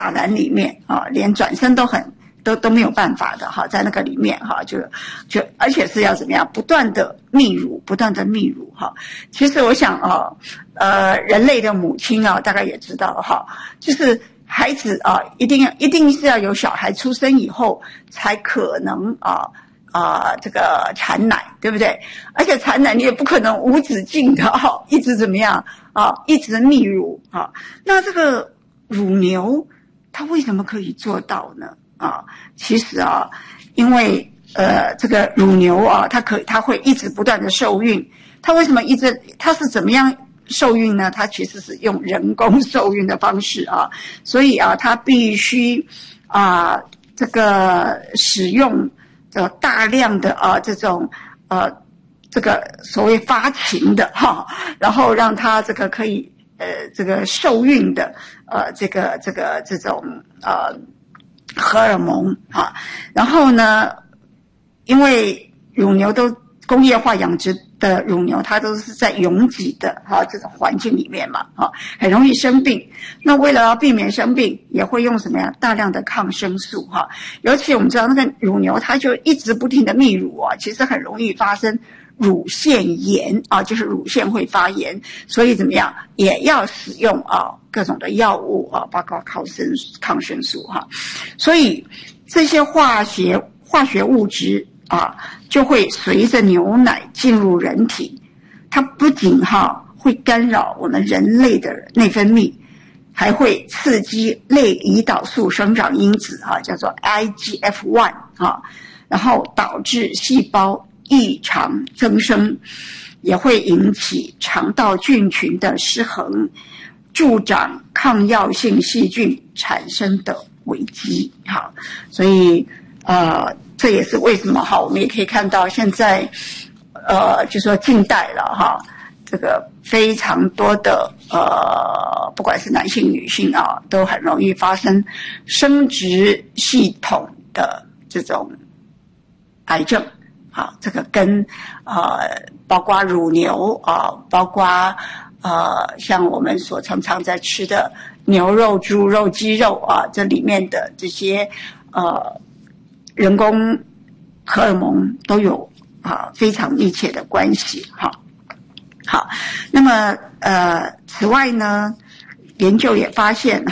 栏里面啊，连转身都没有办法的哈，在那个里面哈，就而且是要怎么样，不断的泌乳哈。其实我想人类的母亲啊，大概也知道哈，就是孩子啊，一定是要有小孩出生以后才可能这个产奶，对不对？而且产奶你也不可能无止境的一直怎么样一直泌乳啊。那这个乳牛它为什么可以做到呢？其实因为这个乳牛它会一直不断的受孕。它为什么它是怎么样受孕呢？它其实是用人工受孕的方式所以它必须这个使用大量的这种这个所谓发情的然后让它这个可以这个受孕的这种荷尔蒙然后呢，因为乳牛都工业化养殖的乳牛，它都是在拥挤的这种环境里面嘛很容易生病。那为了要避免生病，也会用什么呀？大量的抗生素尤其我们知道那个乳牛，它就一直不停的泌乳其实很容易发生乳腺炎就是乳腺会发炎，所以怎么样也要使用各种的药物包括抗生素所以这些化学物质就会随着牛奶进入人体，它不仅会干扰我们人类的内分泌，还会刺激类胰岛素生长因子叫做 IGF-1 然后导致细胞异常增生，也会引起肠道菌群的失衡，助长抗药性细菌产生的危机所以这也是为什么我们也可以看到现在就说近代了这个非常多的不管是男性女性都很容易发生生殖系统的这种癌症这个跟包括乳牛包括像我们所常常在吃的牛肉、猪肉、鸡肉这里面的这些人工荷尔蒙都有非常密切的关系好，那么此外呢，研究也发现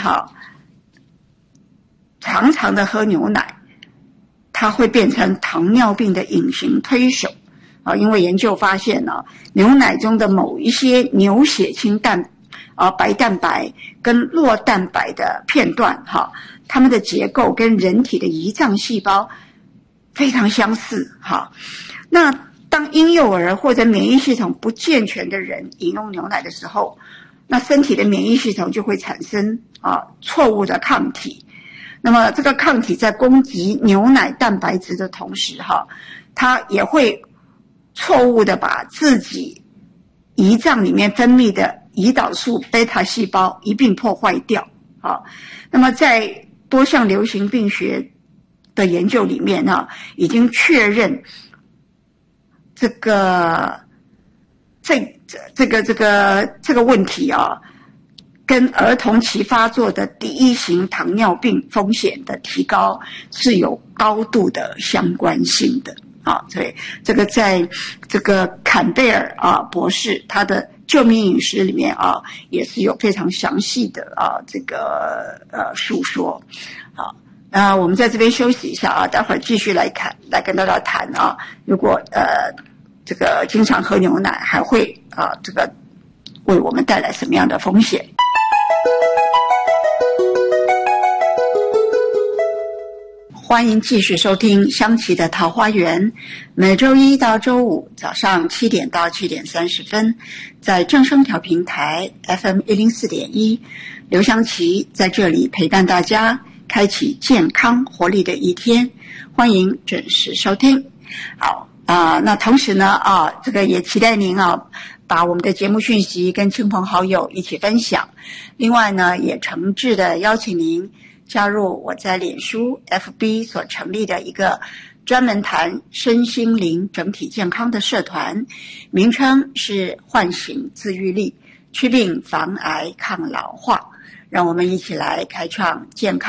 常常的喝牛奶，它会变成糖尿病的隐形推手因为研究发现牛奶中的某一些牛血清白蛋白跟酪蛋白的片段它们的结构跟人体的胰脏细胞非常相似那当婴幼儿或者免疫系统不健全的人饮用牛奶的时候，那身体的免疫系统就会产生错误的抗体。那么这个抗体在攻击牛奶蛋白质的同时它也会错误的把自己胰脏里面分泌的胰岛素贝塔细胞一并破坏掉那么在多项流行病学的研究里面已经确认这个问题跟儿童期发作的第一型糖尿病风险的提高是有高度的相关性的所以这个在这个坎贝尔博士他的救命饮食里面也是有非常详细的这个述说我们在这边休息一下待会儿继续来跟大家谈如果这个经常喝牛奶还会这个为我们带来什么样的风险。欢迎继续收听香琪的桃花源，每周一到周五早上7点到7点30分，在正声调频台 FM 104.1，刘香琪在这里陪伴大家，开启健康活力的一天，欢迎准时收听。好那同时呢这个也期待您把我们的节目讯息跟亲朋好友一起分享。另外呢，也诚挚的邀请您加入我在脸书 FB 所成立的一个专门谈身心灵整体健康的社团，名称是唤醒自愈力，祛病防癌抗老化， 让我们一起来开创健康